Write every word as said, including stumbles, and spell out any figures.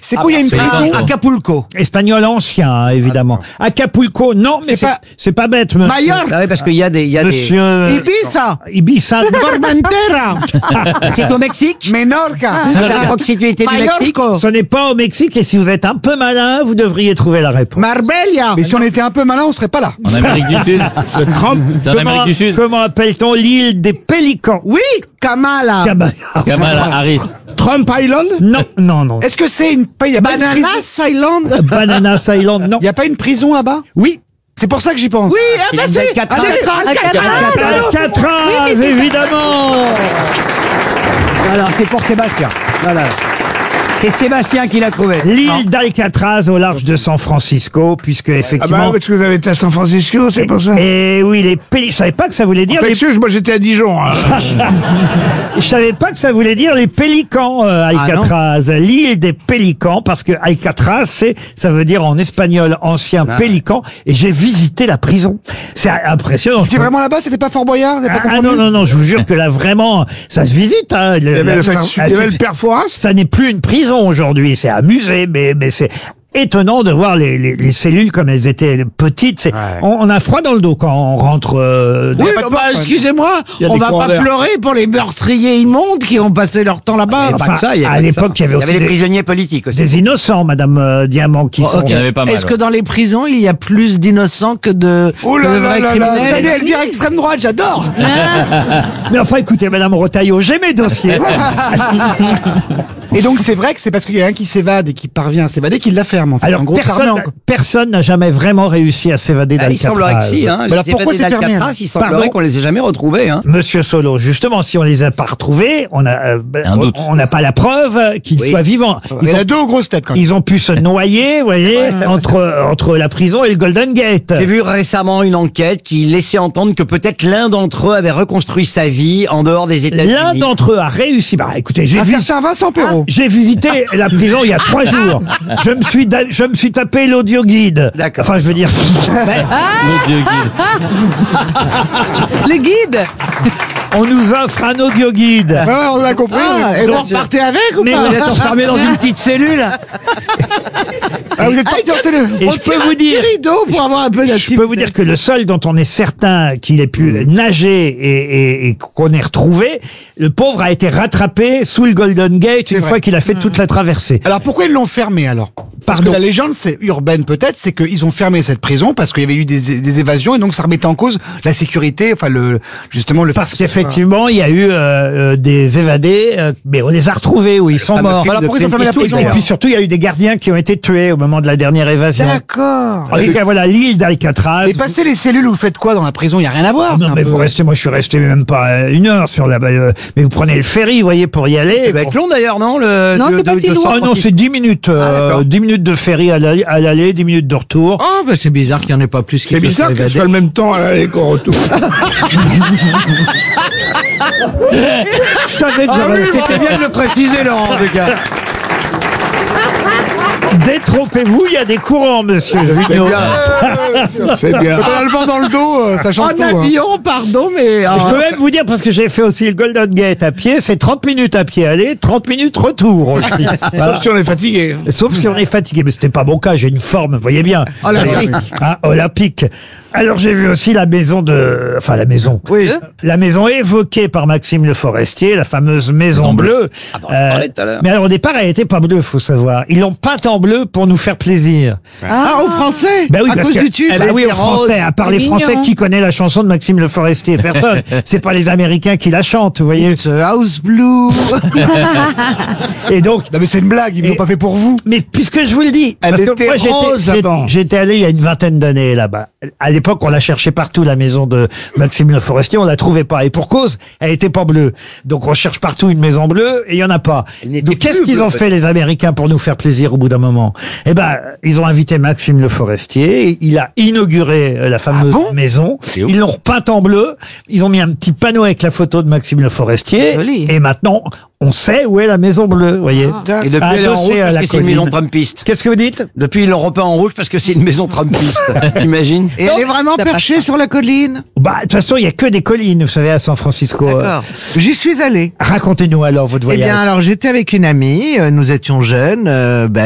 C'est pour il y a une prison. Acapulco. Espagnol ancien, hein, évidemment. Acapulco, non, mais C'est c'est pas- c'est pas bête, monsieur. Mallorca. Ah oui, parce qu'il y a des, il y a Monsieur Ibiza. Ibiza. Formentera. des. C'est au Mexique. Menorca. C'est à la proximité du Mexique. Mallorca. Ce n'est pas au Mexique, et si vous êtes un peu malin, vous devriez trouver la réponse. Marbella. Mais si on était un peu malin, on serait pas là. En Amérique du Sud. C'est en Comment, Amérique du Sud. comment appelle-t-on l'île des Pélicans? Oui, Kamala. Kamala. Kamala Harris. Trump Island. Non, non, non. Est-ce que c'est une. Il y a pas une prison, Bananas Island. Bananas Island, non. il y a pas une prison là-bas? Oui. C'est pour ça que j'y pense. Oui, ah bah c'est. Alcatraz. Alcatraz. Alcatraz, évidemment. Voilà, c'est pour Sébastien. Voilà. C'est Sébastien qui l'a trouvé. L'île d'Alcatraz au large de San Francisco, puisque Ah bah effectivement. parce que vous avez été à San Francisco, c'est pour ça. Et oui, les Pélicans. Je savais pas que ça voulait dire. En fait, Les... excuse, moi j'étais à Dijon. hein. Je savais pas que ça voulait dire les pélicans, euh, Alcatraz. L'île des pélicans, parce que Alcatraz, c'est, ça veut dire en espagnol ancien pélican. Et j'ai visité la prison. C'est impressionnant. C'était vraiment là-bas, c'était pas Fort Boyard? Vous avez Ah, pas ah confondu non, non, non, je vous jure que là, vraiment, ça se visite. Hein. Le- Il y avait la- le, ah, il y avait c'est- le père Fouras. Ça n'est plus une prison aujourd'hui, c'est un musée, mais, mais c'est étonnant de voir les, les, les cellules comme elles étaient petites. C'est, on, on a froid dans le dos quand on rentre. Euh, dans- Oui, pas de bah, porte, excusez-moi, Il y a on des va courants pas d'air. pleurer pour les meurtriers immondes qui ont passé leur temps là-bas. Enfin, Pas que ça, il y avait à pas que l'époque, ça. il y avait Il y aussi avait les des, prisonniers politiques aussi. des innocents, Madame euh, Diamant, qui sont. Il y en avait pas mal. Est-ce que ouais. dans les prisons, il y a plus d'innocents que de, Oh que là de là vrais là là. criminels Salut, elle vient extrême droite, j'adore. Mais enfin, écoutez, Madame Rotaillot, j'ai mes dossiers. Et donc c'est vrai que c'est parce qu'il y a un qui s'évade et qui parvient à s'évader qu'il la ferme. En fait. Alors, en gros, ça remet personne, en- personne n'a jamais vraiment réussi à s'évader Ah, il d'Alcatraz. semblerait que si, hein. Mais alors Les pourquoi évadés c'est fermé, d'Alcatraz, alors il semblerait Pardon qu'on les ait jamais retrouvés, hein. Monsieur Solo, justement, si on les a pas retrouvés, on a, euh, ben, Un on- doute. on n'a pas la preuve qu'ils Oui. soient vivants. Il Ils y en ont, a deux aux grosses têtes quand même. ils ont pu se noyer, vous voyez, Ouais, c'est vrai, entre, entre la prison et le Golden Gate. J'ai vu récemment une enquête qui laissait entendre que peut-être l'un d'entre eux avait reconstruit sa vie en dehors des États-Unis. L'un d'entre eux a réussi. Bah, écoutez, j'ai Un vu, certain Vincent Perrault. j'ai visité la prison il y a trois jours. Je me suis, da- je me suis tapé l'audio guide. D'accord. Enfin, je veux dire. Mon Dieu, Guy. Les guides. On nous offre un audio guide. Ouais, ouais, on l'a compris. Ah, oui. et vous Donc, repartez avec ou mais pas Vous êtes enfermé dans une petite cellule. Ah, vous êtes parti en cellule. Et On je tire peux un vous dire, petit rideau pour avoir un peu je d'activité. peux vous dire que le seul dont on est certain qu'il ait pu nager et, et- et qu'on ait retrouvé, le pauvre a été rattrapé sous le Golden Gate une vrai. fois qu'il a fait toute la traversée. Alors pourquoi ils l'ont fermé alors? Parce Pardon. que la légende, c'est urbaine peut-être, c'est qu'ils ont fermé cette prison parce qu'il y avait eu des, des évasions et donc ça remettait en cause la sécurité, enfin le justement le. Parce qu'effectivement, il y a eu euh, euh, des évadés, euh, mais on les a retrouvés où ils sont morts. Voilà pourquoi ils ont fermé la prison. Et alors. puis surtout, il y a eu des gardiens qui ont été tués au moment de la dernière évasion. D'accord. En tout cas, voilà, l'île d'Alcatraz. Et passer les cellules, vous faites quoi dans la prison? Il y a rien à voir. Ah c'est non, un mais peu- vous restez, moi je suis resté même pas euh, une heure sur la, euh, mais vous prenez le ferry, vous voyez, pour y aller. Ça va être long d'ailleurs, non le, Non, de- c'est pas de- si de loin. San Ah non, Francisco. c'est dix minutes, euh, Ah, d'accord. dix minutes de ferry à l'aller, à l'aller, dix minutes de retour. Oh, bah c'est bizarre qu'il n'y en ait pas plus qui C'est se bizarre soient que ce évadés. soit le même temps à l'aller qu'au retour. Je savais que Ah j'aurais- oui, c'était bien de le préciser, Laurent, en tout cas. Détrompez-vous, il y a des courants, monsieur Junot. C'est bien. Quand on a le vent dans le dos, euh, ça change En tout. hein. avion, pardon, mais... Je ah, peux même vous dire, parce que j'ai fait aussi le Golden Gate à pied, c'est trente minutes à pied aller, trente minutes retour aussi. Voilà. Sauf si on est fatigué. Sauf si on est fatigué, mais c'était pas mon cas, j'ai une forme, vous voyez bien. oh là là. Hein, olympique. Alors j'ai vu aussi la maison de... Enfin la maison. Oui. La maison évoquée par Maxime Le Forestier, la fameuse maison Maison bleue. bleue. Ah bah, on en parlait tout à l'heure. Mais alors au départ, elle était pas bleue, faut savoir. Ils l'ont peinte en bleu pour nous faire plaisir. Ah, aux Français Ben oui, à parce cause que, du tube. bah oui, aux Français, à part les C'est Français mignon. qui connaissent la chanson de Maxime Le Forestier, personne. C'est pas les Américains qui la chantent, vous voyez. It's a house blue. Et donc, Non mais c'est une blague, ils Et- l'ont pas fait pour vous. mais puisque je vous le dis, Elle parce que était moi j'étais- rose j'ai- avant. j'étais allé il y a une vingtaine d'années là-bas. À l'époque, on la cherchait partout, la maison de Maxime Le Forestier, on la trouvait pas. Et pour cause, elle était pas bleue. Donc on cherche partout une maison bleue et il y en a pas. Elle n'était Donc qu'est-ce plus qu'ils bleue, ont fait les Américains pour nous faire plaisir au bout d'un moment? Eh ben, ils ont invité Maxime Le Forestier, et il a inauguré euh, la fameuse Ah bon maison. C'est ouf. Ils l'ont repeinte en bleu. Ils ont mis un petit panneau avec la photo de Maxime Le Forestier. Joli. Et maintenant, on sait où est la maison bleue, vous voyez. Et depuis, elle est en Adossée rouge à parce la que c'est une colline. maison trumpiste. Qu'est-ce que vous dites? Depuis, ils l'ont repeint en rouge parce que c'est une maison trumpiste. T'imagines? Et elle est vraiment Ça passe perchée pas. sur la colline. Bah, de toute façon, il y a que des collines, vous savez, à San Francisco. D'accord. J'y suis allé. Racontez-nous alors votre Eh voyage. bien, alors j'étais avec une amie, euh, nous étions jeunes, euh, ben,